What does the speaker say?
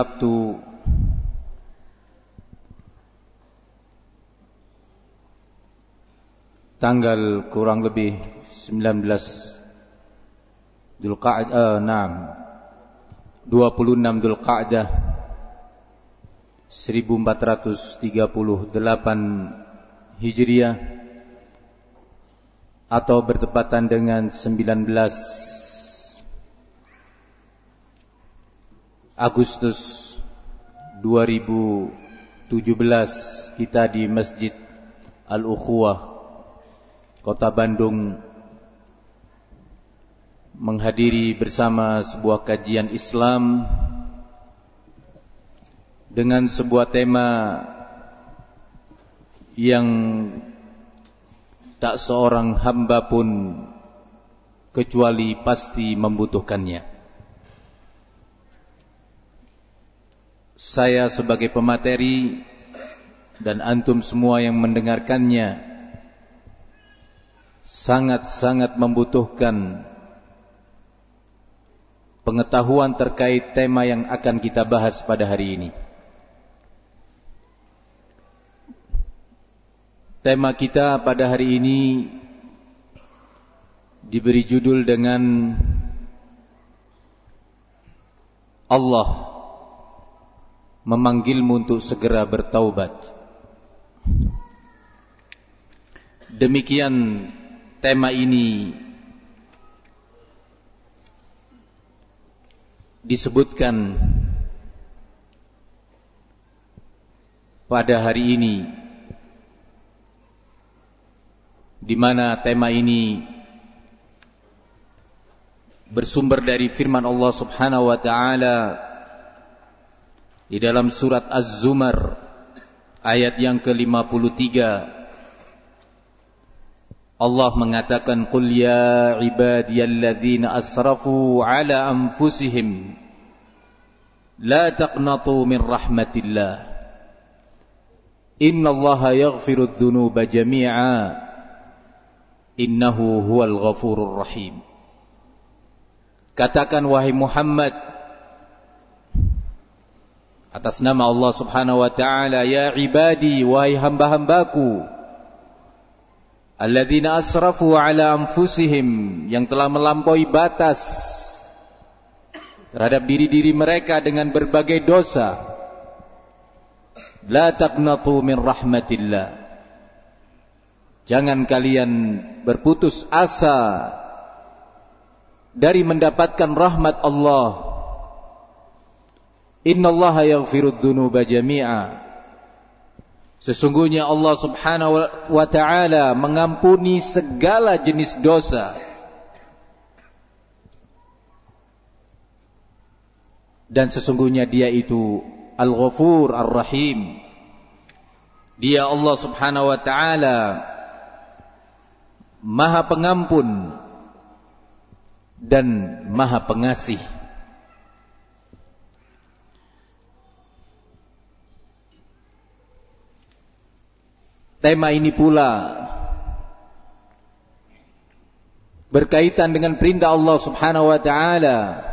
Sabtu tanggal kurang lebih 19 26 Dzulqa'dah 1438 Hijriah atau bertepatan dengan 19 Agustus 2017 kita di Masjid Al-Ukhuwah Kota Bandung menghadiri bersama sebuah kajian Islam dengan sebuah tema yang tak seorang hamba pun kecuali pasti membutuhkannya. Saya sebagai pemateri dan antum semua yang mendengarkannya sangat-sangat membutuhkan pengetahuan terkait tema yang akan kita bahas pada hari ini. Tema kita pada hari ini diberi judul dengan Allah memanggilmu untuk segera bertaubat. Demikian tema ini disebutkan pada hari ini, di mana tema ini bersumber dari firman Allah Subhanahu wa taala di dalam surat Az-Zumar ayat yang ke-53. Allah mengatakan, "Qul ya ibadiyalladzina asrafu ala anfusihim la taqnatu min rahmatillah innallaha yaghfirudz dzunuba jami'a innahu huwal ghafurur rahim." Katakan wahai Muhammad atas nama Allah Subhanahu wa taala, ya ibadi, wahai hamba-hambaku, alladzina asrafu ala anfusihim, yang telah melampaui batas terhadap diri-diri mereka dengan berbagai dosa, la taqnatu min rahmatillah, jangan kalian berputus asa dari mendapatkan rahmat Allah. Innallaha yaghfirudz dzunuba jami'a, sesungguhnya Allah Subhanahu wa ta'ala mengampuni segala jenis dosa. Dan sesungguhnya Dia itu Al-Ghafur Ar-Rahim. Dia Allah Subhanahu wa ta'ala Maha Pengampun dan Maha Pengasih. Tema ini pula berkaitan dengan perintah Allah Subhanahu wa taala